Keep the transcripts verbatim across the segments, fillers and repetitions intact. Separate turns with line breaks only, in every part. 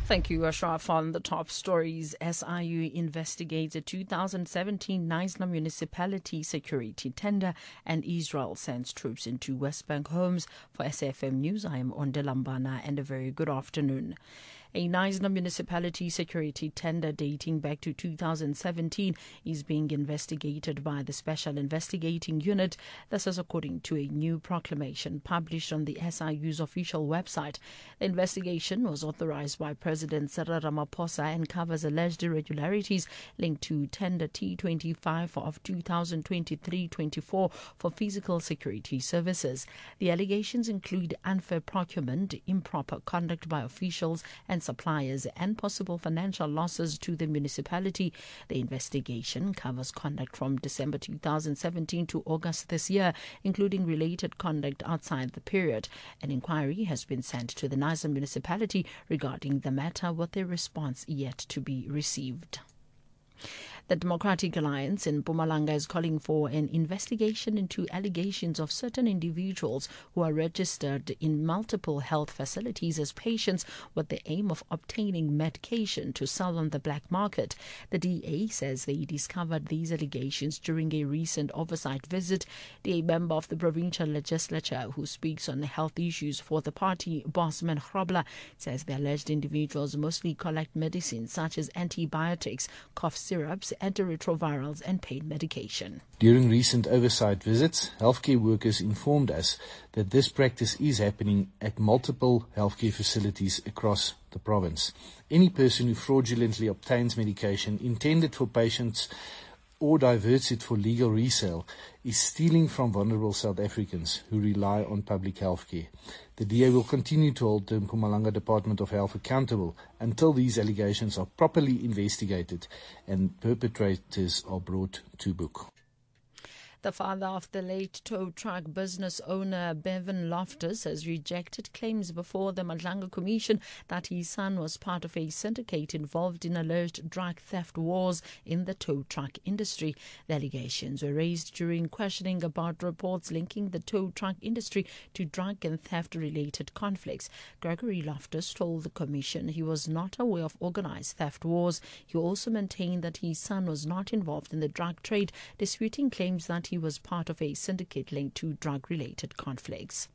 Thank you, Ashraf. On the top stories, S I U investigates a two thousand seventeen Knysna municipality security tender, and Israel sends troops into West Bank homes. For S A F M News, I am Onde Lambana, and a very good afternoon. A Knysna municipality security tender dating back to two thousand seventeen is being investigated by the Special Investigating Unit. This is according to a new proclamation published on the S I U's official website. The investigation was authorized by President Cyril Ramaphosa and covers alleged irregularities linked to tender T twenty-five of two thousand twenty-three twenty-four for physical security services. The allegations include unfair procurement, improper conduct by officials and suppliers, and possible financial losses to the municipality. The investigation covers conduct from December two thousand seventeen to August this year, including related conduct outside the period. An inquiry has been sent to the Knysna municipality regarding the matter, with a response yet to be received. The Democratic Alliance in Mpumalanga is calling for an investigation into allegations of certain individuals who are registered in multiple health facilities as patients with the aim of obtaining medication to sell on the black market. The D A says they discovered these allegations during a recent oversight visit. The member of the provincial legislature who speaks on health issues for the party, Bosman Grobler, says the alleged individuals mostly collect medicines such as antibiotics, cough syrups, antiretrovirals and pain medication.
During recent oversight visits, healthcare workers informed us that this practice is happening at multiple healthcare facilities across the province. Any person who fraudulently obtains medication intended for patients or diverts it for legal resale is stealing from vulnerable South Africans who rely on public health care. The D A will continue to hold the Mpumalanga Department of Health accountable until these allegations are properly investigated and perpetrators are brought to book.
The father of the late tow truck business owner Bevan Loftus has rejected claims before the Madlanga Commission that his son was part of a syndicate involved in alleged drug theft wars in the tow truck industry. The allegations were raised during questioning about reports linking the tow truck industry to drug and theft-related conflicts. Gregory Loftus told the Commission he was not aware of organized theft wars. He also maintained that his son was not involved in the drug trade, disputing claims that he was part of a syndicate linked to drug-related conflicts.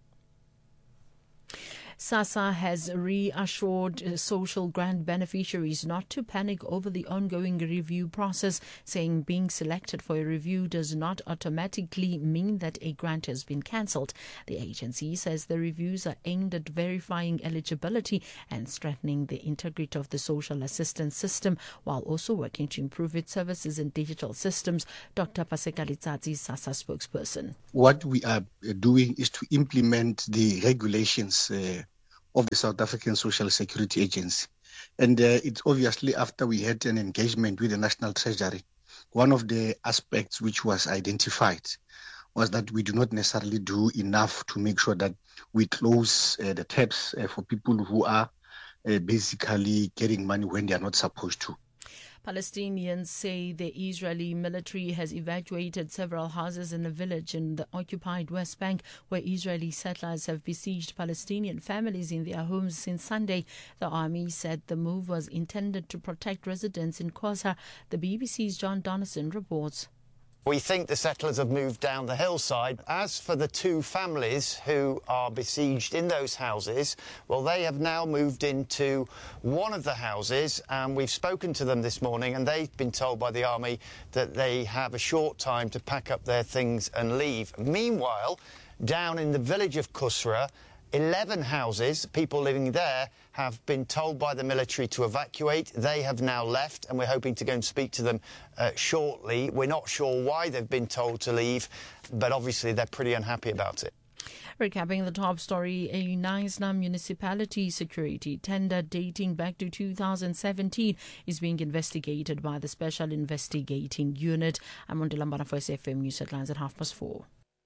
SASSA has reassured social grant beneficiaries not to panic over the ongoing review process, saying being selected for a review does not automatically mean that a grant has been cancelled. The agency says the reviews are aimed at verifying eligibility and strengthening the integrity of the social assistance system, while also working to improve its services and digital systems. Doctor Paseka Litsatsi, SASSA spokesperson.
What we are doing is to implement the regulations uh, of the South African Social Security Agency. And uh, it's obviously after we had an engagement with the National Treasury, one of the aspects which was identified was that we do not necessarily do enough to make sure that we close uh, the taps uh, for people who are uh, basically getting money when they are not supposed to.
Palestinians say the Israeli military has evacuated several houses in a village in the occupied West Bank where Israeli settlers have besieged Palestinian families in their homes since Sunday. The army said the move was intended to protect residents in Qusr. The B B C's John Donaldson reports.
We think the settlers have moved down the hillside. As for the two families who are besieged in those houses, well, they have now moved into one of the houses, and we've spoken to them this morning, and they've been told by the army that they have a short time to pack up their things and leave. Meanwhile, down in the village of Qusr, eleven houses, people living there, have been told by the military to evacuate. They have now left, and we're hoping to go and speak to them uh, shortly. We're not sure why they've been told to leave, but obviously they're pretty unhappy about it.
Recapping the top story, a Knysna municipality security tender dating back to two thousand seventeen is being investigated by the Special Investigating Unit. I'm on Delambana for S F M News Headlines at half past four.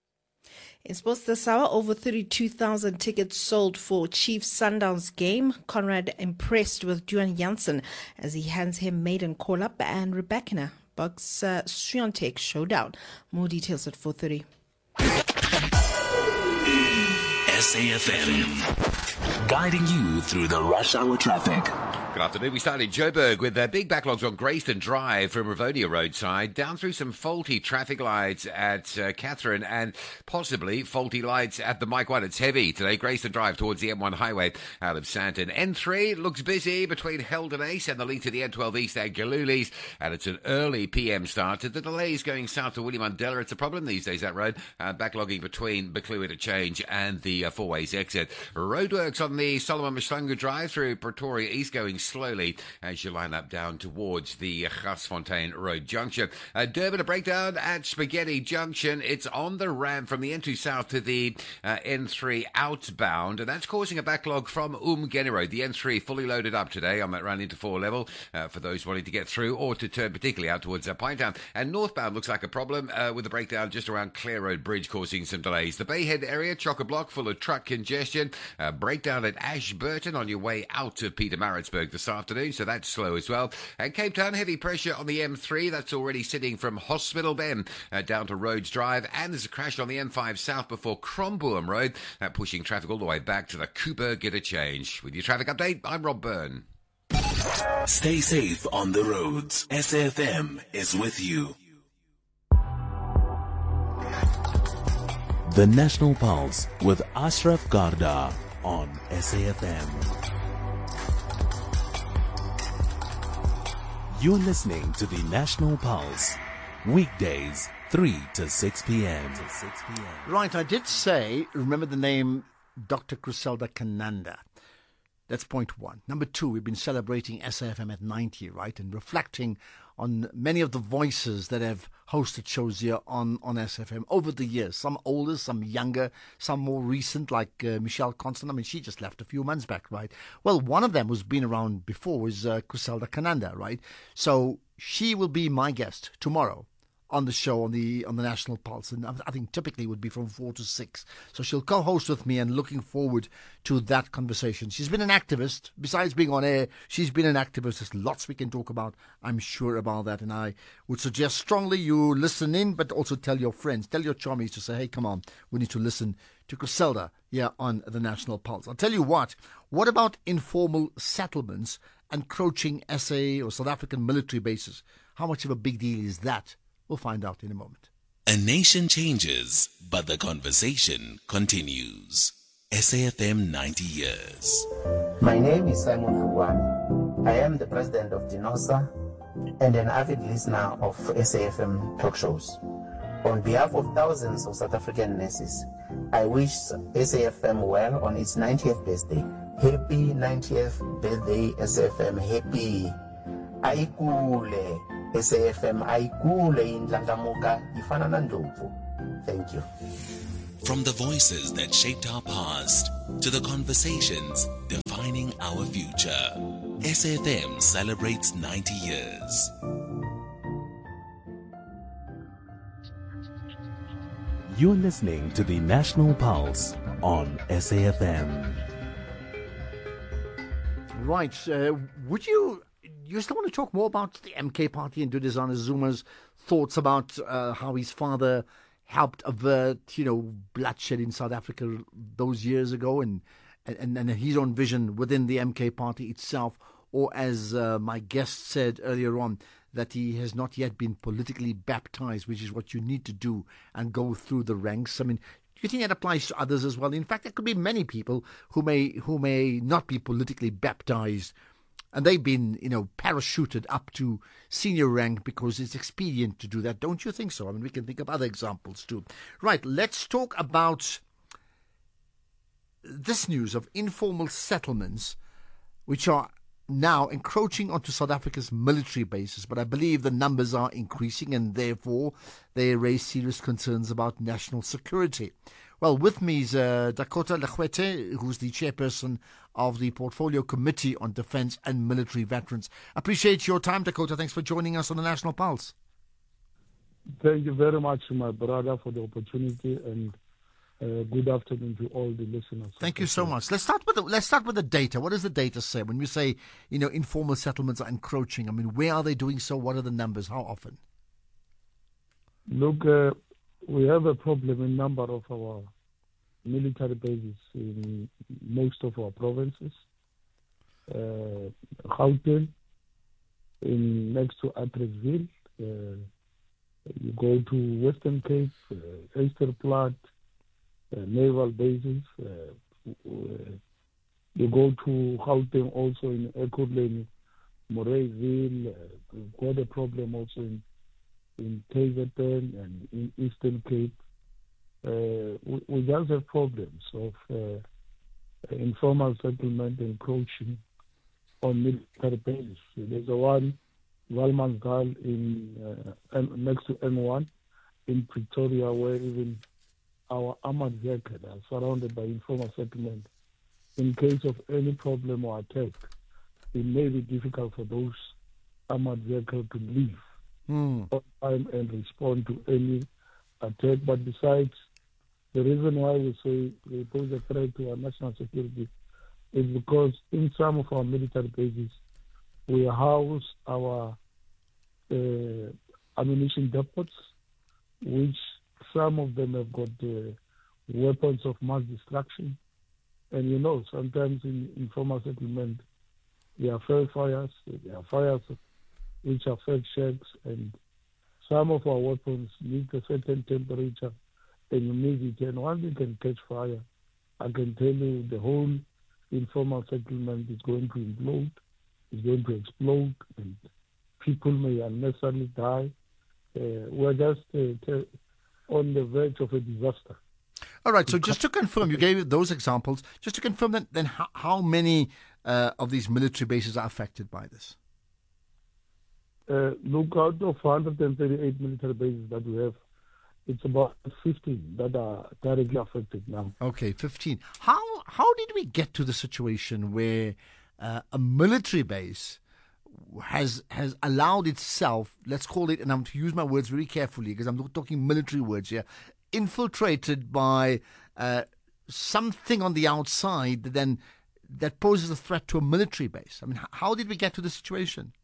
In sports this hour, over thirty-two thousand tickets sold for Chiefs Sundowns game. Conrad impressed with Duan Janssen as he hands him maiden call-up, and Rebecca Bucks uh, Swiatek showdown. More details at four thirty.
S A F M. guiding you through the rush hour traffic.
Good afternoon. We start in Joburg with uh, big backlogs on Grayston Drive from Ravonia roadside, down through some faulty traffic lights at uh, Catherine, and possibly faulty lights at the Mike one. It's heavy today. Grayston Drive towards the M one highway out of Sandton. N three looks busy between Heldon Ace and the link to the N twelve East at Galulis, and it's an early P M start. The delays going south to William Mandela. It's a problem these days, that road. Uh, backlogging between Beclue Interchange and the uh, Four Ways exit. Roadworks on the Solomon Mshlanga Drive through Pretoria East going slowly as you line up down towards the Gasfontein Road Junction. Uh, Durban, a breakdown at Spaghetti Junction. It's on the ramp from the N two South to the uh, N three outbound, and that's causing a backlog from Umgeni Road. The N three fully loaded up today on that run into four level uh, for those wanting to get through or to turn particularly out towards uh, Pinetown. And northbound looks like a problem uh, with the breakdown just around Clare Road Bridge causing some delays. The Bayhead area, chock-a-block full of truck congestion. Uh, breakdown at Ashburton on your way out to Pietermaritzburg this afternoon, so that's slow as well. And Cape Town, heavy pressure on the M three. That's already sitting from Hospital Bend uh, down to Rhodes Drive. And there's a crash on the M five South before Cromboom Road, uh, pushing traffic all the way back to the Cooper Interchange. With your traffic update, I'm Rob Byrne.
Stay safe on the roads. S A F M is with you. The National Pulse with Ashraf Garda on S A F M. You're listening to the National Pulse, weekdays three to six p.m.
Right, I did say, remember the name Doctor Griselda Kananda. That's point one. Number two, we've been celebrating S A F M at ninety, right, and reflecting on many of the voices that have hosted shows here on, on S A F M over the years. Some older, some younger, some more recent, like uh, Michelle Constant. I mean, she just left a few months back, right? Well, one of them who's been around before was uh, Griselda Kananda, right? So she will be my guest tomorrow on the show on the on the National Pulse, and I think typically would be from four to six. So she'll co-host with me, and looking forward to that conversation. She's been an activist. Besides being on air, she's been an activist. There's lots we can talk about, I'm sure about that, and I would suggest strongly you listen in, but also tell your friends, tell your chummies to say, hey, come on, we need to listen to Griselda here on the National Pulse. I'll tell you what, what about informal settlements encroaching S A or South African military bases? How much of a big deal is that? We'll find out in a moment.
A nation changes, but the conversation continues. S A F M ninety years.
My name is Simon Fugwami. I am the president of DINOSA and an avid listener of S A F M talk shows. On behalf of thousands of South African nurses, I wish S A F M well on its ninetieth birthday. Happy ninetieth birthday, S A F M. Happy. Aikule. S A F M aikule indlangamuka ifana na ndlovu. Thank you.
From the voices that shaped our past to the conversations defining our future, S A F M celebrates ninety years. You're listening to the National Pulse on S A F M.
Right, uh, would you... You still want to talk more about the M K party and Dudizana Zuma's thoughts about uh, how his father helped avert, you know, bloodshed in South Africa those years ago, and and, and his own vision within the M K party itself, or as uh, my guest said earlier on, that he has not yet been politically baptized, which is what you need to do and go through the ranks. I mean, do you think that applies to others as well? In fact, there could be many people who may who may not be politically baptized, and they've been, you know, parachuted up to senior rank because it's expedient to do that. Don't you think so? I mean, we can think of other examples too. Right, let's talk about this news of informal settlements, which are now encroaching onto South Africa's military bases. But I believe the numbers are increasing, and therefore they raise serious concerns about national security. Well, with me is uh, Dakota Lekwete, who's the chairperson of the Portfolio Committee on Defence and Military Veterans. Appreciate your time, Dakota. Thanks for joining us on the National Pulse.
Thank you very much, my brother, for the opportunity, and uh, good afternoon to all the listeners.
Thank you so much. Let's start with the, let's start with the data. What does the data say when we say, you know, informal settlements are encroaching? I mean, where are they doing so? What are the numbers? How often?
Look, uh, we have a problem in number of our military bases in most of our provinces. Uh, Gauteng, in next to Atteridgeville, uh, you go to Western Cape, uh, Easterplaat, uh, naval bases. Uh, uh, you go to Gauteng also in Ekurhuleni, Morayville. Uh, we've got a problem also in in K Z N and in Eastern Cape. Uh, we, we just have problems of uh, informal settlement encroaching on military bases. There's a one, Walmansdal, in uh, next to N one in Pretoria, where even our armored vehicles are surrounded by informal settlement. In case of any problem or attack, it may be difficult for those armored vehicles to leave
mm.
on time and respond to any attack. But besides, the reason why we say they pose a threat to our national security is because in some of our military bases, we house our uh, ammunition depots, which some of them have got uh, weapons of mass destruction. And you know, sometimes in informal settlement, there are fair fires, there are fires which affect shacks, and some of our weapons need a certain temperature and humidity. And once you can catch fire, I can tell you the whole informal settlement is going to implode, is going to explode, and people may unnecessarily die. Uh, we're just uh, t- on the verge of a disaster.
All right, so just to confirm, you gave those examples. Just to confirm, then, then how, how many uh, of these military bases are affected by this?
Uh, look, out of one hundred thirty-eight military bases that we have, it's about fifteen that are directly affected now.
Okay, fifteen. How how did we get to the situation where uh, a military base has has allowed itself, let's call it, and I'm to use my words very carefully because I'm not talking military words here, infiltrated by uh, something on the outside that then that poses a threat to a military base? I mean, how did we get to the situation?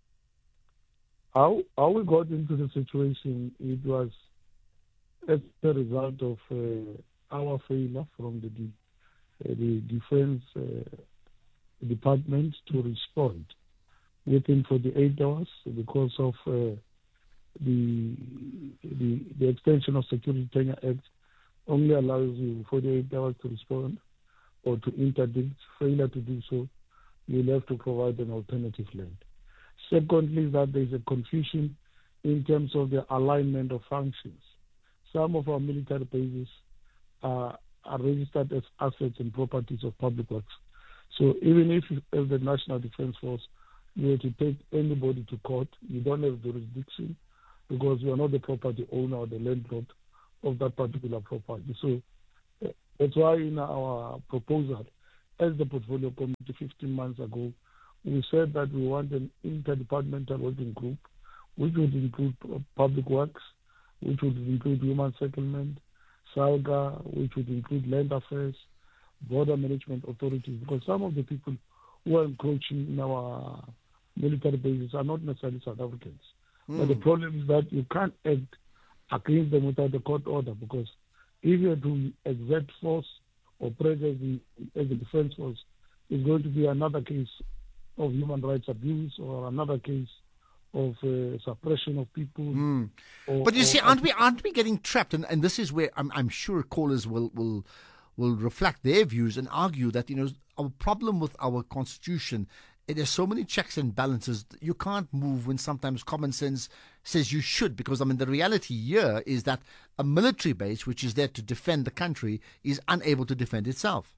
How how we got into the situation, it was as a result of uh, our failure from the de- uh, the defense uh, department to respond within forty-eight hours because of uh, the, the the extension of Security Tenure Act only allows you forty-eight hours to respond or to interdict. Failure to do so, you'll have to provide an alternative land. Secondly, that there is a confusion in terms of the alignment of functions. Some of our military bases are, are registered as assets and properties of public works. So even if, as the National Defence Force, you were to take anybody to court, you don't have jurisdiction because you are not the property owner or the landlord of that particular property. So uh, that's why in our proposal, as the Portfolio Committee fifteen months ago, we said that we want an interdepartmental working group, which would include public works, which would include human settlement, SALGA, which would include land affairs, border management authorities, because some of the people who are encroaching in our military bases are not necessarily South Africans. Mm. But the problem is that you can't act against them without a court order, because if you have to exert force or pressure the, as a defense force, it's going to be another case of human rights abuse or another case of uh, suppression of people.
Mm.
Or,
but you
or,
see, aren't we aren't we getting trapped? And, and this is where I'm, I'm sure callers will, will will reflect their views and argue that, you know, our problem with our constitution, there's so many checks and balances. You can't move when sometimes common sense says you should, because I mean the reality here is that a military base which is there to defend the country is unable to defend itself.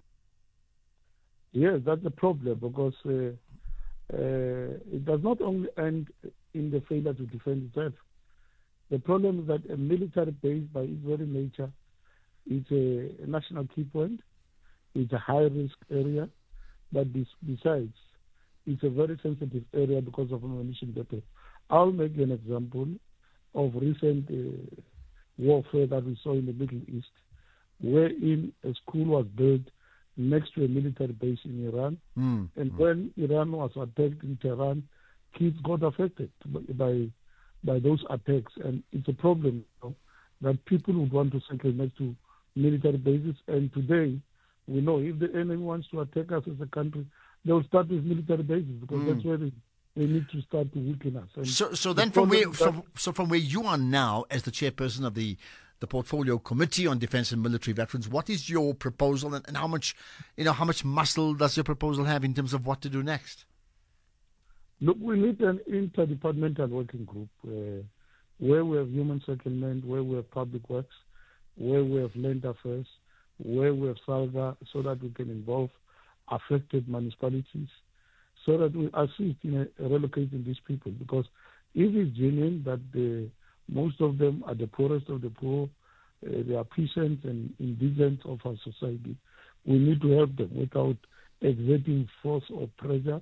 Yes, that's the problem, because uh, uh, it does not only end in the failure to defend itself. The problem is that a military base, by its very nature, is a national key point. It's a high-risk area, but this, besides, it's a very sensitive area because of ammunition depot. I'll make an example of recent uh, warfare that we saw in the Middle East, wherein a school was built next to a military base in Iran.
Mm.
And
mm.
when Iran was attacked in Tehran, kids got affected by by those attacks. And it's a problem, you know, that people would want to settle next to military bases. And today, we know if the enemy wants to attack us as a country, they'll start with military bases because mm. that's where they, they need to start to weaken us. And
so, so then, from where from, so from where you are now, as the chairperson of the the Portfolio Committee on Defence and Military Veterans, what is your proposal, and, and how much, you know, how much muscle does your proposal have in terms of what to do next?
Look, we need an interdepartmental working group uh, where we have human settlement, where we have public works, where we have land affairs, where we have SALGA, so that we can involve affected municipalities, so that we assist in uh, relocating these people. Because if it's genuine that the most of them are the poorest of the poor, uh, they are peasants and indigents of our society, we need to help them without exerting force or pressure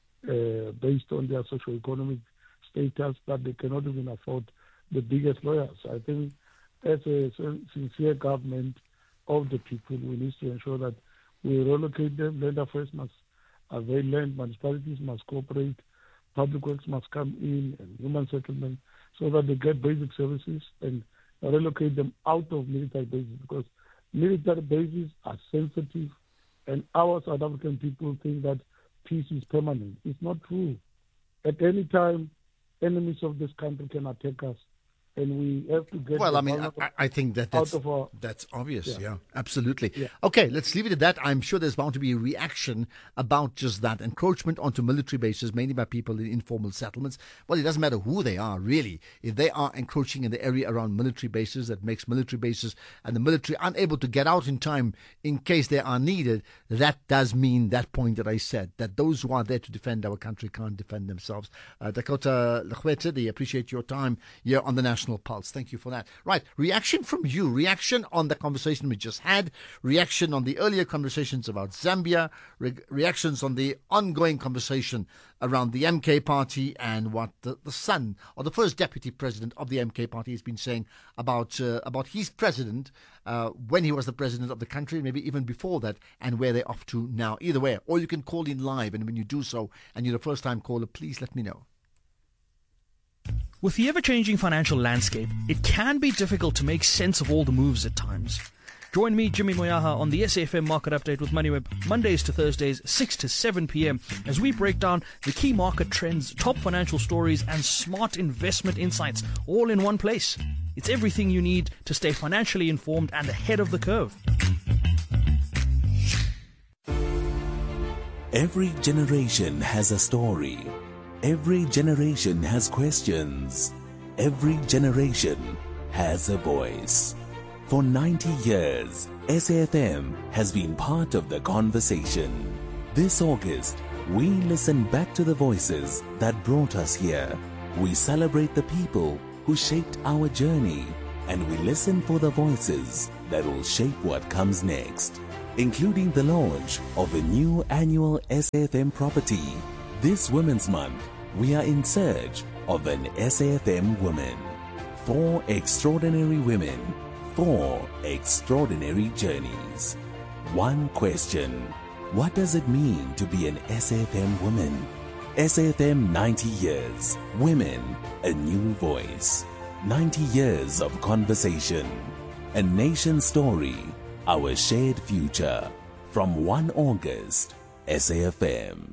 uh, based on their socio-economic status that they cannot even afford the biggest lawyers. I think as a sincere government of the people, we need to ensure that we relocate them. Land affairs must avail land, municipalities must cooperate, public works must come in, and human settlement, so that they get basic services and relocate them out of military bases, because military bases are sensitive, and our South African people think that peace is permanent. It's not true. At any time, enemies of this country can attack us, and we have to get.
Well, I mean, I, I think that that's,
our,
that's obvious. Yeah,
yeah
absolutely.
Yeah.
Okay, let's leave it at that. I'm sure there's bound to be a reaction about just that encroachment onto military bases, mainly by people in informal settlements. Well, it doesn't matter who they are, really. If they are encroaching in the area around military bases, that makes military bases and the military unable to get out in time in case they are needed, that does mean that point that I said, that those who are there to defend our country can't defend themselves. Uh, Dakota Lekhwete, they appreciate your time here on the National Pulse. Thank you for that. Right, reaction from you, reaction on the conversation we just had, reaction on the earlier conversations about Zambia, re- reactions on the ongoing conversation around the M K party and what the, the son or the first deputy president of the M K party has been saying about uh, about his president uh, when he was the president of the country, maybe even before that, and where they're off to now. Either way, or you can call in live, and when you do so and you're a first time caller, please let me know.
With the ever-changing financial landscape, it can be difficult to make sense of all the moves at times. Join me, Jimmy Moyaha, on the S A F M Market Update with MoneyWeb, Mondays to Thursdays, six to seven p.m, as we break down the key market trends, top financial stories, and smart investment insights, all in one place. It's everything you need to stay financially informed and ahead of the curve.
Every generation has a story. Every generation has questions. Every generation has a voice. For ninety years, S A F M has been part of the conversation. This August, we listen back to the voices that brought us here. We celebrate the people who shaped our journey, and we listen for the voices that will shape what comes next, including the launch of a new annual S A F M property. This Women's Month, we are in search of an S A F M woman. Four extraordinary women, four extraordinary journeys. One question: what does it mean to be an S A F M woman? S A F M ninety years. Women, a new voice. ninety years of conversation. A nation story, our shared future. From first of August, S A F M.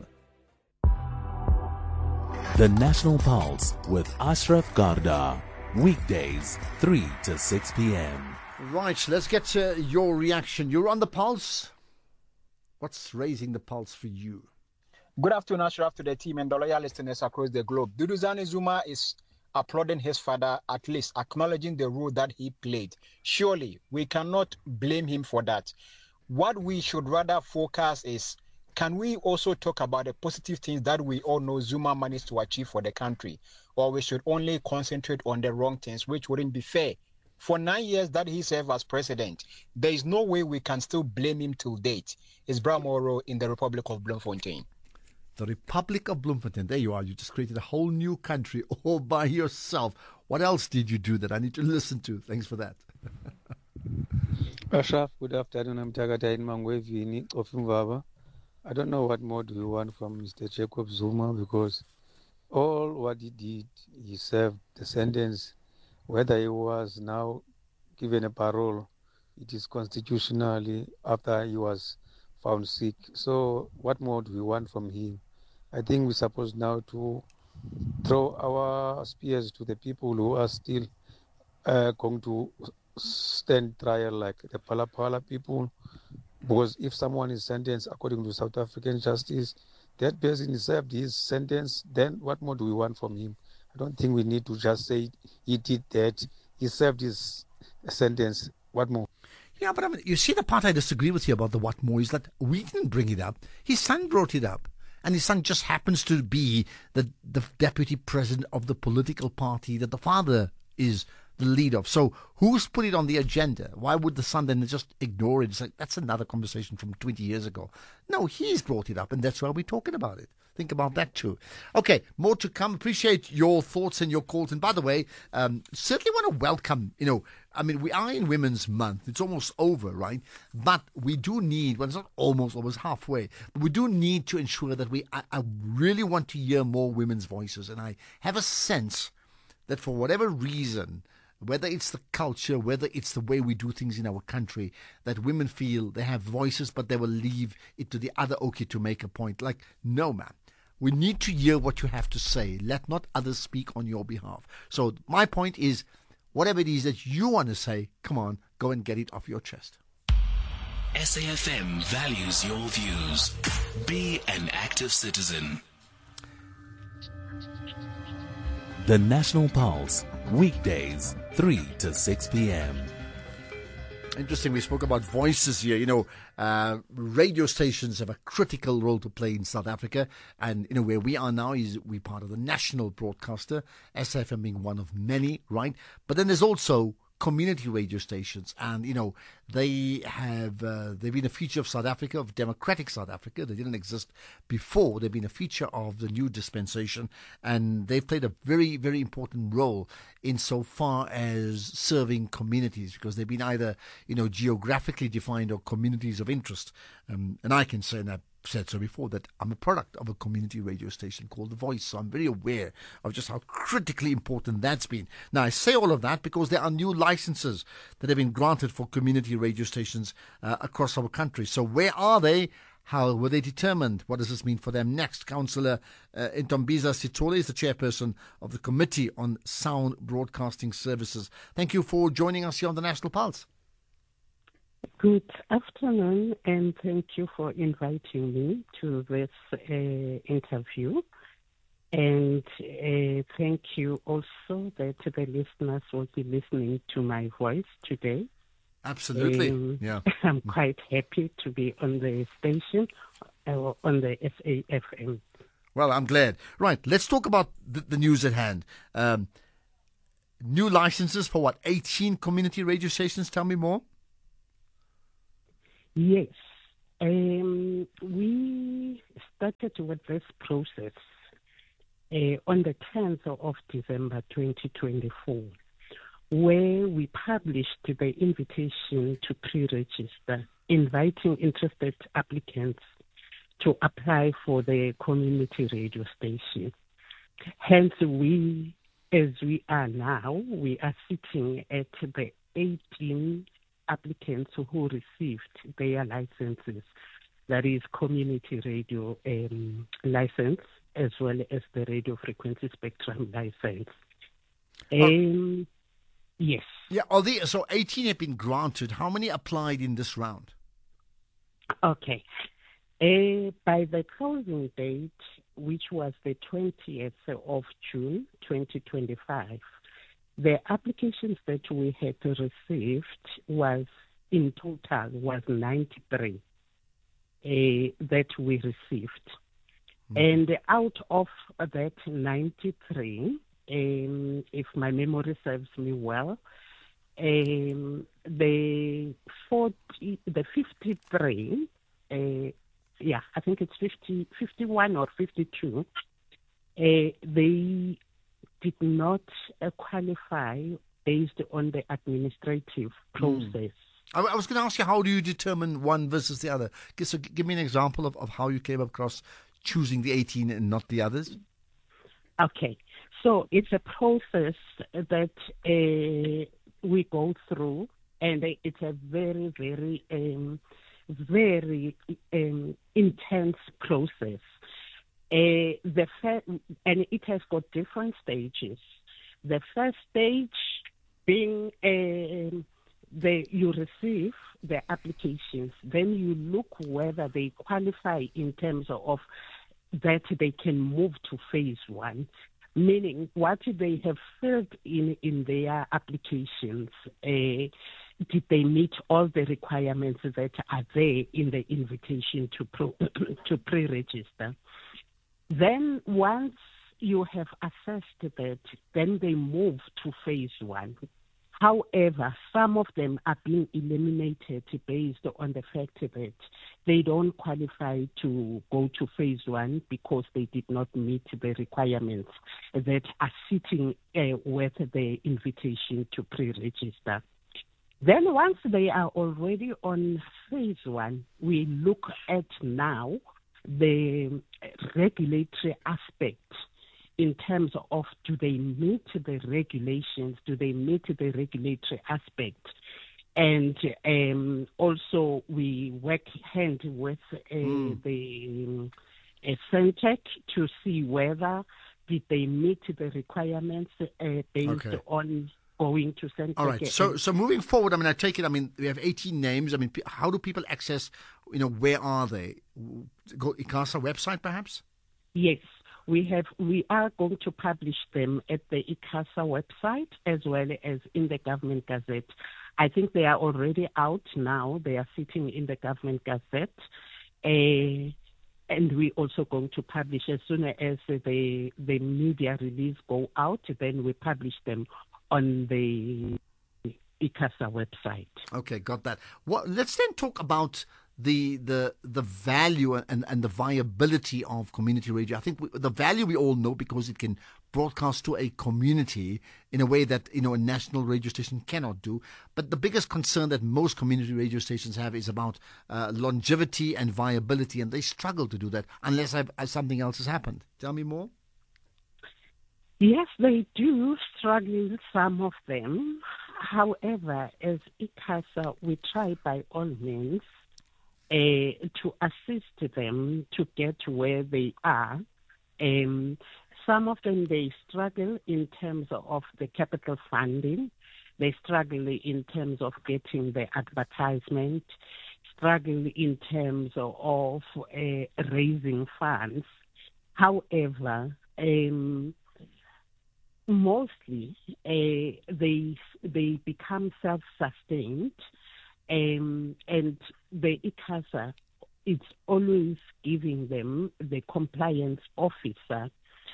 The National Pulse with Ashraf Garda. Weekdays, three to six p.m.
Right, let's get uh, your reaction. You're on the pulse. What's raising the pulse for you?
Good afternoon, Ashraf, to the team and the loyal listeners across the globe. Duduzane Zuma is applauding his father, at least acknowledging the role that he played. Surely, we cannot blame him for that. What we should rather focus is, can we also talk about the positive things that we all know Zuma managed to achieve for the country? Or we should only concentrate on the wrong things, which wouldn't be fair. For nine years that he served as president, there is no way we can still blame him till date. It's Bramoro in the Republic of Bloemfontein.
The Republic of Bloemfontein. There you are. You just created a whole new country all by yourself. What else did you do that I need to listen to? Thanks for that.
Ashraf, good afternoon. I'm Tagata Mangwevini of Mvaba. I don't know what more do you want from Mister Jacob Zuma, because all what he did, he served the sentence, whether he was now given a parole it is constitutionally after he was found sick. So what more do we want from him? I think we're supposed now to throw our spears to the people who are still uh, going to stand trial, like the Palapala people. Because if someone is sentenced according to South African justice, that person is served his sentence, then what more do we want from him? I don't think we need to just say he did that, he served his sentence. What more?
Yeah, but I mean, you see, the part I disagree with you about the what more is that we didn't bring it up. His son brought it up. And his son just happens to be the, the deputy president of the political party that the father is the lead of. So who's put it on the agenda? Why would the son then just ignore it? It's like, that's another conversation from twenty years ago. No, he's brought it up, and that's why we're talking about it. Think about that too. Okay, more to come. Appreciate your thoughts and your calls. And by the way, um, certainly want to welcome, you know, I mean, we are in Women's Month. It's almost over, right? But we do need, well, it's not almost, almost halfway, but we do need to ensure that we, I, I really want to hear more women's voices. And I have a sense that for whatever reason, whether it's the culture, whether it's the way we do things in our country, that women feel they have voices, but they will leave it to the other okay to make a point. Like, no, man. We need to hear what you have to say. Let not others speak on your behalf. So my point is, whatever it is that you want to say, come on, go and get it off your chest.
S A F M values your views. Be an active citizen. The National Pulse, weekdays, three to six p.m.
Interesting, we spoke about voices here. You know, uh, radio stations have a critical role to play in South Africa. And, you know, where we are now is we're part of the national broadcaster, S A F M being one of many, right? But then there's also community radio stations, and you know they have uh, they've been a feature of South Africa, of democratic South Africa. They didn't exist before. They've been a feature of the new dispensation, and they've played a very, very important role insofar as serving communities, because they've been either you know geographically defined or communities of interest. Um, and I can say that. Said so before, that I'm a product of a community radio station called The Voice, so I'm very aware of just how critically important that's been. Now, I say all of that because there are new licenses that have been granted for community radio stations uh, across our country. So where are they? How were they determined? What does this mean for them next? Councillor uh, Ntombiza Sithole is the chairperson of the Committee on Sound Broadcasting Services. Thank you for joining us here on the National Pulse.
Good afternoon, and thank you for inviting me to this uh, interview. And uh, thank you also that the listeners will be listening to my voice today.
Absolutely,
um,
yeah.
I'm quite happy to be on the station, uh, on the S A F M.
Well, I'm glad. Right, let's talk about the, the news at hand. Um, new licenses for what, eighteen community radio stations? Tell me more.
Yes, um, we started with this process uh, on the tenth of December twenty twenty-four, where we published the invitation to pre-register, inviting interested applicants to apply for the community radio station. Hence, we, as we are now, we are sitting at the eighteen applicants who received their licenses, that is community radio um, license, as well as the radio frequency spectrum license. Um, oh. Yes.
Yeah. Are they, so eighteen have been granted. How many applied in this round?
Okay. Uh, by the closing date, which was the twentieth of June, twenty twenty-five, the applications that we had received was, in total, was ninety-three uh, that we received. Mm-hmm. And out of that ninety-three, um, if my memory serves me well, um, the forty, the fifty-three, uh, yeah, I think it's fifty, fifty-one or fifty-two, uh, they did not uh, qualify based on the administrative process. Mm.
I, I was going to ask you, how do you determine one versus the other? So give me an example of, of how you came across choosing the eighteen and not the others.
Okay. So it's a process that uh, we go through and it's a very, very, um, very um, intense process. Uh, the fir- and it has got different stages. The first stage being uh, the you receive the applications, then you look whether they qualify in terms of that they can move to phase one, meaning what they have filled in in their applications. Uh, did they meet all the requirements that are there in the invitation to pro- to pre-register? Then once you have assessed that, then they move to phase one. However, some of them are being eliminated based on the fact that they don't qualify to go to phase one because they did not meet the requirements that are sitting uh, with the invitation to pre-register. Then once they are already on phase one, we look at now the regulatory aspect in terms of do they meet the regulations, do they meet the regulatory aspect. And um, also we work hand with uh, mm. the uh, Centec to see whether did they meet the requirements uh, based okay. on going to Centec.
All right. So, so moving forward, I mean, I take it. I mean, we have eighteen names. I mean, how do people access? You know, where are they? Go ICASA website, perhaps.
Yes, we have. We are going to publish them at the ICASA website as well as in the Government Gazette. I think they are already out now. They are sitting in the Government Gazette. Uh, And we're also going to publish as soon as the the media release go out. Then we publish them on the ICASA website.
Okay, got that. What? Let's then talk about the the the value and, and the viability of community radio. I think we, the value we all know because it can broadcast to a community in a way that, you know, a national radio station cannot do. But the biggest concern that most community radio stations have is about uh, longevity and viability, and they struggle to do that unless I've, uh, something else has happened. Tell me more.
Yes, they do struggle, some of them. However, as ICASA, we try by all means uh, to assist them to get where they are. Um, some of them, they struggle in terms of the capital funding. They struggle in terms of getting the advertisement, struggle in terms of uh, raising funds. However, um, mostly uh, they they become self-sustained, um, and the ICASA is always giving them the compliance officer.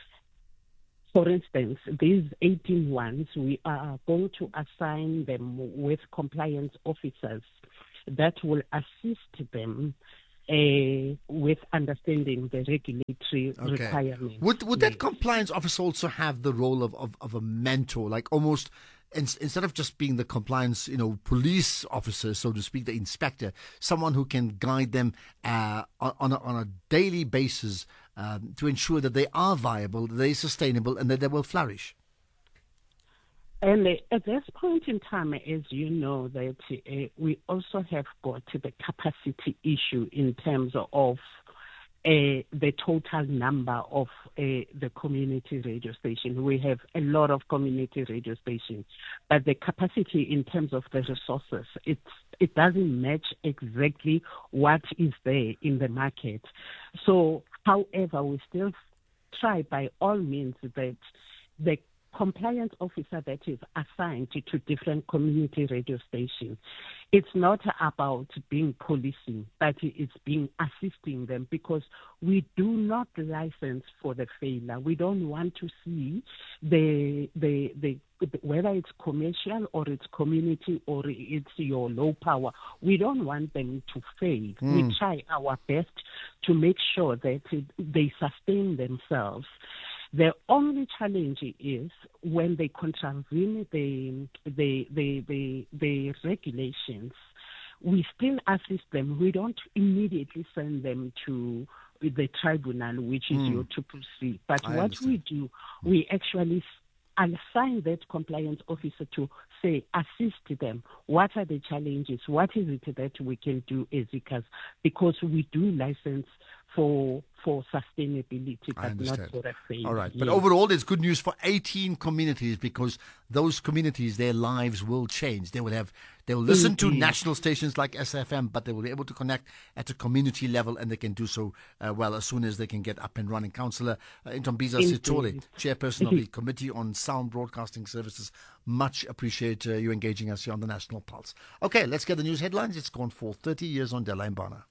For instance, these eighteen ones, we are going to assign them with compliance officers that will assist them Uh, with understanding the regulatory okay. requirements.
Would would that compliance officer also have the role of, of, of a mentor, like almost in, instead of just being the compliance, you know, police officer, so to speak, the inspector, someone who can guide them uh, on a, on a daily basis um, to ensure that they are viable, that they're sustainable, and that they will flourish?
And at this point in time, as you know, that uh, we also have got the capacity issue in terms of uh, the total number of uh, the community radio stations. We have a lot of community radio stations, but the capacity in terms of the resources, it's, it doesn't match exactly what is there in the market. So, however, we still try by all means that the compliance officer that is assigned to different community radio stations, it's not about being policing, but it's being assisting them, because we do not license for the failure. We don't want to see the the the whether it's commercial or it's community or it's your low power, we don't want them to fail. Mm. We try our best to make sure that it, they sustain themselves. The only challenge is when they contravene the the the the, the regulations. We still assist them. We don't immediately send them to the tribunal, which is mm. your triple C. But
I
what
understand.
we do, we actually assign that compliance officer to say, assist them. What are the challenges? What is it that we can do as I C A S? Because we do license for for sustainability, but not for a fail.
All right.
Yes.
But overall, it's good news for eighteen communities, because those communities, their lives will change. They will have, they will listen
Indeed.
to national stations like S A F M, but they will be able to connect at a community level, and they can do so uh, well as soon as they can get up and running. Councillor uh, Ntombiza Sithole, Chairperson of the Committee on Sound Broadcasting Services, much appreciate uh, you engaging us here on the National Pulse. Okay, let's get the news headlines. It's gone for thirty years on Dela Mbana.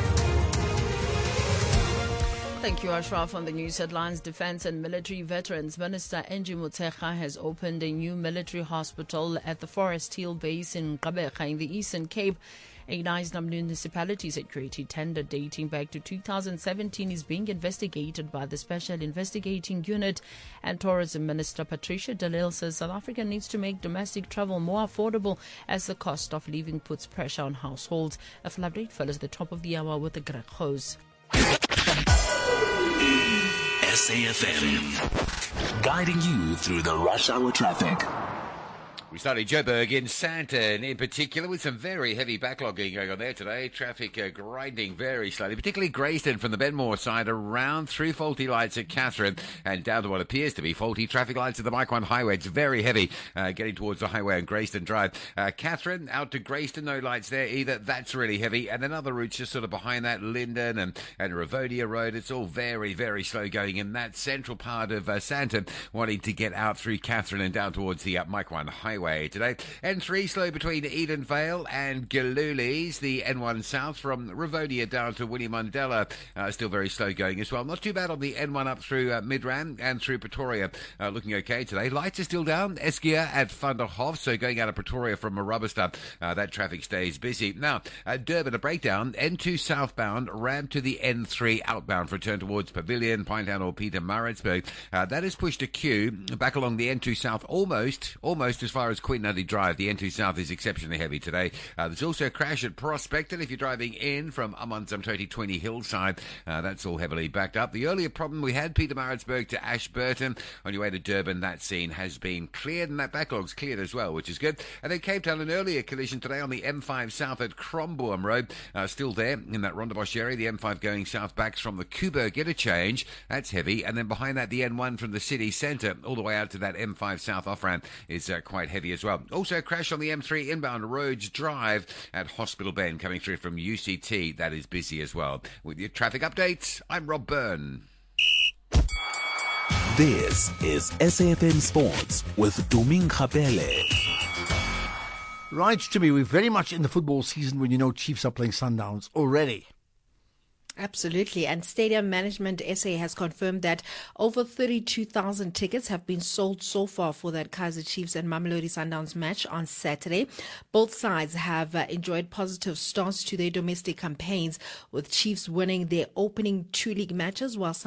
Thank you, Ashraf. On the news headlines, Defence and Military Veterans Minister Angie Motshekga has opened a new military hospital at the Forest Hill base in Gqeberha in the Eastern Cape. A Knysna municipality security tender dating back to two thousand seventeen is being investigated by the Special Investigating Unit. And Tourism Minister Patricia de Lille says South Africa needs to make domestic travel more affordable as the cost of living puts pressure on households. A full update follows the top of the hour with the Greg Hose.
S A F M, guiding you through the rush hour traffic.
We started Joburg in Sandton in particular, with some very heavy backlogging going on there today. Traffic uh, grinding very slowly, particularly Greyston from the Benmore side, around through faulty lights at Catherine and down to what appears to be faulty traffic lights at the Mike one Highway. It's very heavy uh, getting towards the highway on Greyston Drive. Uh, Catherine out to Greyston, no lights there either. That's really heavy. And then other routes just sort of behind that, Linden and, and Ravonia Road. It's all very, very slow going in that central part of uh, Sandton, wanting to get out through Catherine and down towards the uh, Mike one Highway today. N three slow between Edenvale and Galulis. The N one south from Ravonia down to Winnie Mandela, uh, still very slow going as well. Not too bad on the N one up through uh, Midrand and through Pretoria, uh, looking okay today. Lights are still down. Eskia at Vanderhof, so going out of Pretoria from Marabasta, uh, that traffic stays busy. Now, uh, Durban, a breakdown. N two southbound, ramp to the N three outbound for a turn towards Pavilion, Pinetown or Peter Maritzburg. Uh, that has pushed a queue back along the N two south almost, almost as far as Queen Nutty Drive. The N two South is exceptionally heavy today. Uh, there's also a crash at Prospect, and if you're driving in from Amanzam twenty twenty Hillside, uh, that's all heavily backed up. The earlier problem we had, Peter Maritzburg to Ashburton, on your way to Durban, that scene has been cleared, and that backlog's cleared as well, which is good. And then Cape Town, an earlier collision today on the M five South at Crombourne Road, uh, still there in that Rondebosch area. The M five going south backs from the Kuberg interchange, that's heavy, and then behind that the N one from the city centre all the way out to that M five South off-ramp is uh, quite heavy as well. Also a crash on the M three inbound Rhodes Drive at Hospital Bend coming through from U C T. That is busy as well. With your traffic updates, I'm Rob Byrne.
This is S A F M Sports with Duming Khapele.
Right, Jimmy, we're very much in the football season when you know Chiefs are playing Sundowns already.
Absolutely. And Stadium Management S A has confirmed that over thirty-two thousand tickets have been sold so far for that Kaizer Chiefs and Mamelodi Sundowns match on Saturday. Both sides have uh, enjoyed positive starts to their domestic campaigns, with Chiefs winning their opening two league matches while